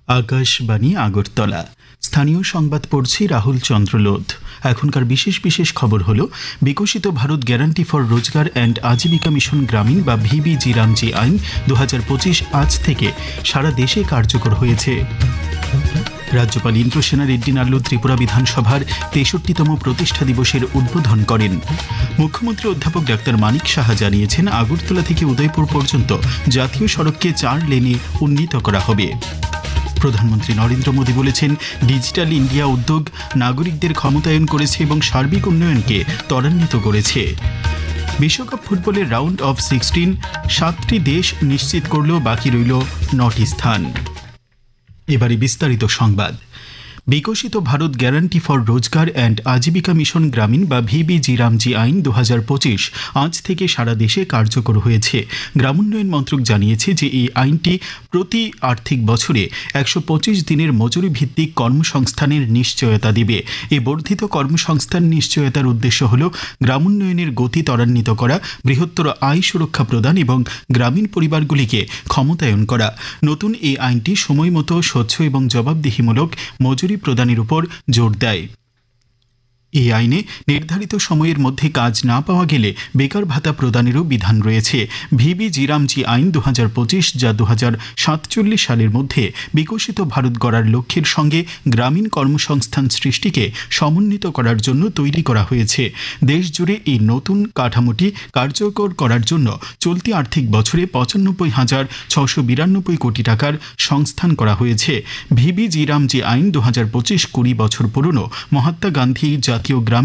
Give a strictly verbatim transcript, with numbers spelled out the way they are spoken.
আকাশবাণী আগরতলা। স্থানীয় সংবাদ পড়ছি রাহুল চন্দ্রলোধ। এখনকার বিশেষ বিশেষ খবর হলো, বিকশিত ভারত গ্যারান্টি ফর রোজগার অ্যান্ড আজীবিকা মিশন গ্রামীণ বা ভিবিজি রামজি আইন দু হাজার পঁচিশ আজ থেকে সারা দেশে কার্যকর হয়েছে। রাজ্যপাল ইন্দ্রসেনা রেড্ডি নাল্লু ত্রিপুরা বিধানসভার তেষট্টিতম প্রতিষ্ঠা দিবসের উদ্বোধন করেন। মুখ্যমন্ত্রী অধ্যাপক ডাক্তার মানিক সাহা জানিয়েছেন, আগরতলা থেকে উদয়পুর পর্যন্ত জাতীয় সড়ককে চার লেনে উন্নীত করা হবে। প্রধানমন্ত্রী নরেন্দ্র মোদী বলেছেন, ডিজিটাল ইন্ডিয়া উদ্যোগ নাগরিকদের ক্ষমতায়ন করেছে এবং সার্বিক উন্নয়নকে ত্বরান্বিত করেছে। বিশ্বকাপ ফুটবলের রাউন্ড অফ সিক্সটিন সাতটি দেশ নিশ্চিত করলেও বাকি রইল নটি স্থান। এবারে বিস্তারিত সংবাদ। বিকশিত ভারত গ্যারান্টি ফর রোজগার অ্যান্ড আজীবিকা মিশন গ্রামীণ বা ভিবিজি রামজি আইন দু হাজার পঁচিশ আজ থেকে সারা দেশে কার্যকর হয়েছে। গ্রামোন্নয়ন মন্ত্রক জানিয়েছে যে এই আইনটি প্রতি আর্থিক বছরে একশো পঁচিশ দিনের মজুরি ভিত্তিক কর্মসংস্থানের নিশ্চয়তা দিবে। এই বর্ধিত কর্মসংস্থান নিশ্চয়তার উদ্দেশ্য হল গ্রামোন্নয়নের গতি ত্বরান্বিত করা, বৃহত্তর আয় সুরক্ষা প্রদান এবং গ্রামীণ পরিবারগুলিকে ক্ষমতায়ন করা। নতুন এই আইনটি সময়মতো, স্বচ্ছ এবং জবাবদিহিমূলক মজুরি প্রদানের উপর জোর দেয়। এই আইনে নির্ধারিত সময়ের মধ্যে কাজ না পাওয়া গেলে বেকার ভাতা প্রদানেরও বিধান রয়েছে। ভিবিজি রামজি আইন দু হাজার পঁচিশ যা দু হাজার সাতচল্লিশ সালের মধ্যে বিকশিত ভারত গড়ার লক্ষ্যের সঙ্গে গ্রামীণ কর্মসংস্থান সৃষ্টিকে সমন্বিত করার জন্য তৈরি করা হয়েছে। দেশ জুড়ে এই নতুন কাঠামোটি কার্যকর করার জন্য চলতি আর্থিক বছরে পঁচানব্বই হাজার ছশো বিরানব্বই কোটি টাকার সংস্থান করা হয়েছে। ভিবিজি রামজি আইন দু হাজার পঁচিশ কুড়ি বছর পুরনো মহাত্মা গান্ধী জাতীয় গ্রামীণ